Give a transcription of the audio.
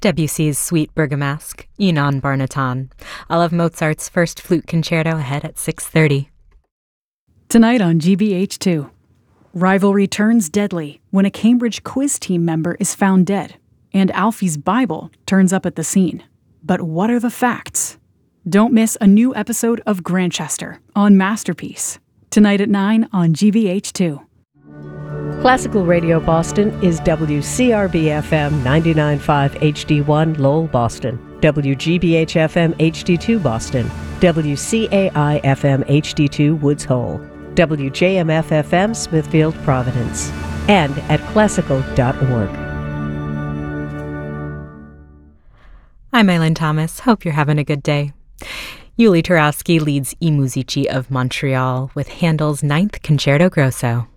Debussy's Sweet Bergamasque, Ynon Barnaton. I'll have Mozart's First Flute Concerto ahead at 6:30. Tonight on GBH2, rivalry turns deadly when a Cambridge quiz team member is found dead, and Alfie's Bible turns up at the scene. But what are the facts? Don't miss a new episode of Grantchester on Masterpiece, tonight at 9 on GBH2. Classical Radio Boston is WCRB-FM 99.5 HD1 Lowell, Boston, WGBH-FM HD2 Boston, WCAI-FM HD2 Woods Hole, WJMF-FM Smithfield, Providence, and at classical.org. I'm Eileen Thomas. Hope you're having a good day. Yuli Turowski leads I Musici of Montreal with Handel's Ninth Concerto Grosso.